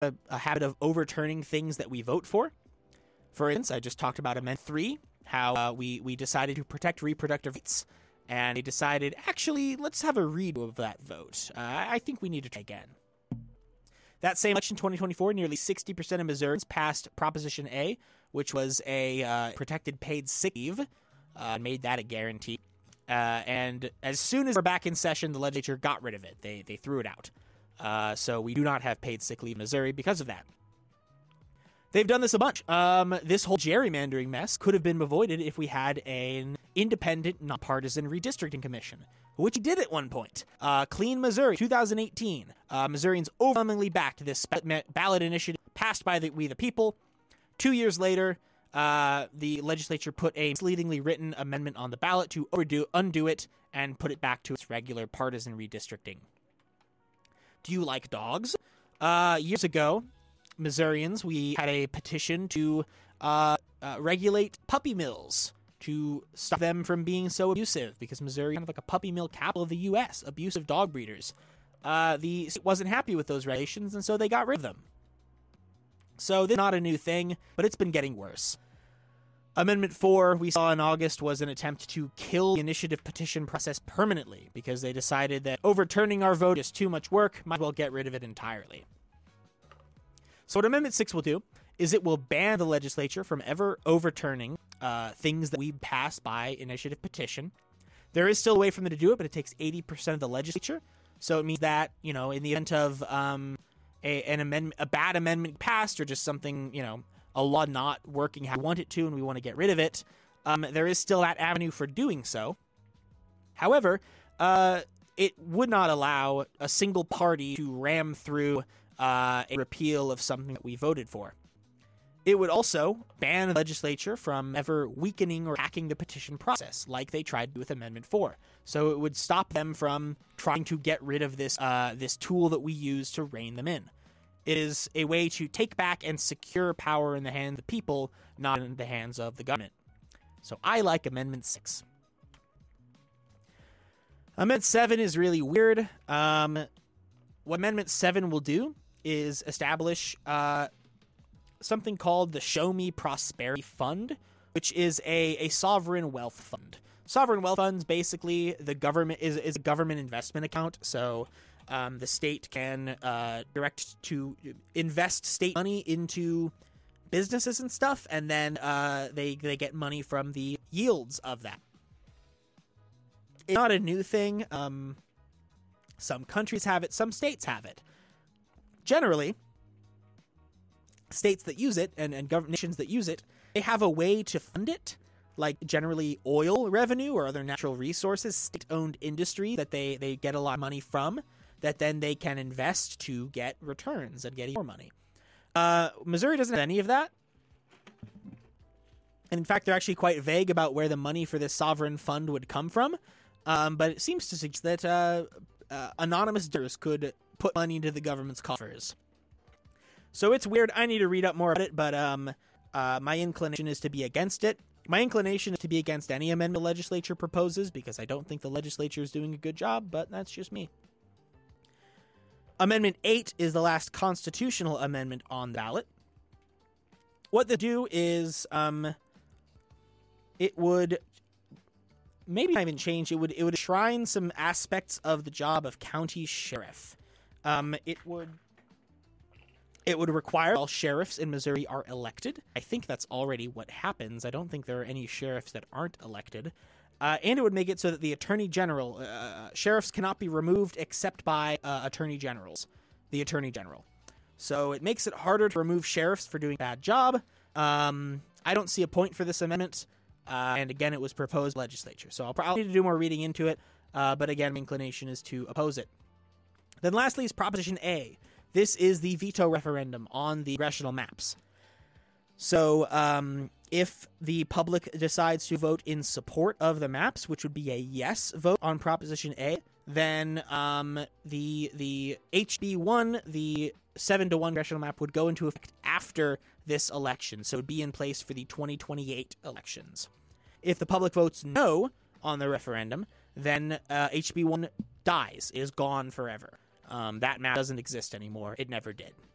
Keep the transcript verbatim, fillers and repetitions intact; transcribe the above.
a, a habit of overturning things that we vote for. For instance, I just talked about Amendment three, how uh, we, we decided to protect reproductive rights, and they decided, actually, let's have a redo of that vote. Uh, I think we need to try again. That same election, twenty twenty-four, nearly sixty percent of Missourians passed Proposition A, which was a uh, protected paid sick leave, uh, and made that a guarantee. Uh, and as soon as we're back in session, the legislature got rid of it. They, they threw it out. Uh, so we do not have paid sick leave in Missouri because of that. They've done this a bunch. Um, this whole gerrymandering mess could have been avoided if we had an independent, nonpartisan redistricting commission, which we did at one point. Uh, Clean Missouri, two thousand eighteen. Uh, Missourians overwhelmingly backed this ballot initiative passed by the, We the People. Two years later, uh, the legislature put a misleadingly written amendment on the ballot to overdo, undo it and put it back to its regular partisan redistricting. Do you like dogs? Uh, years ago, Missourians, we had a petition to uh, uh, regulate puppy mills to stop them from being so abusive, because Missouri is kind of like a puppy mill capital of the U S, abusive dog breeders. Uh, the state wasn't happy with those regulations, and so they got rid of them. So this is not a new thing, but it's been getting worse. Amendment four, we saw in August, was an attempt to kill the initiative petition process permanently, because they decided that overturning our vote is too much work, might as well get rid of it entirely. So what Amendment six will do is it will ban the legislature from ever overturning uh, things that we pass by initiative petition. There is still a way for them to do it, but it takes eighty percent of the legislature. So it means that, you know, in the event of um, a, an amendment, a bad amendment passed, or just something, you know, a law not working how we want it to and we want to get rid of it, um, there is still that avenue for doing so. However, uh, it would not allow a single party to ram through Uh, a repeal of something that we voted for. It would also ban the legislature from ever weakening or hacking the petition process, like they tried to do with Amendment four. So it would stop them from trying to get rid of this uh, this tool that we use to rein them in. It is a way to take back and secure power in the hands of the people, not in the hands of the government. So I like Amendment six. Amendment seven is really weird. Um, what Amendment seven will do is establish uh, something called the Show Me Prosperity Fund, which is a, a sovereign wealth fund. Sovereign wealth funds, basically, the government is, is a government investment account, so um, the state can uh, direct to invest state money into businesses and stuff, and then uh, they, they get money from the yields of that. It's not a new thing. Um, some countries have it, some states have it. Generally, states that use it and, and government nations that use it, they have a way to fund it, like generally oil revenue or other natural resources, state-owned industry that they, they get a lot of money from, that then they can invest to get returns and get more money. Uh, Missouri doesn't have any of that. And in fact, they're actually quite vague about where the money for this sovereign fund would come from. Um, but it seems to suggest that uh, uh, anonymous donors could put money into the government's coffers. So it's weird. I need to read up more about it, but um, uh, my inclination is to be against it. My inclination is to be against any amendment the legislature proposes, because I don't think the legislature is doing a good job, but that's just me. Amendment eight is the last constitutional amendment on the ballot. What they do is um, it would maybe not even change. It would it would enshrine some aspects of the job of county sheriff. Um, it would it would require all sheriffs in Missouri are elected. I think that's already what happens. I don't think there are any sheriffs that aren't elected. Uh, and it would make it so that the attorney general, uh, sheriffs cannot be removed except by uh, attorney generals, the attorney general. So it makes it harder to remove sheriffs for doing a bad job. Um, I don't see a point for this amendment. Uh, and again, it was proposed legislature. So I'll probably need to do more reading into it. Uh, but again, my inclination is to oppose it. Then lastly is Proposition A. This is the veto referendum on the congressional maps. So um, if the public decides to vote in support of the maps, which would be a yes vote on Proposition A, then um, the the H B one, the seven to one congressional map, would go into effect after this election. So it would be in place for the twenty twenty-eight elections. If the public votes no on the referendum, then uh, H B one dies, is gone forever. Um, that map doesn't exist anymore. It never did.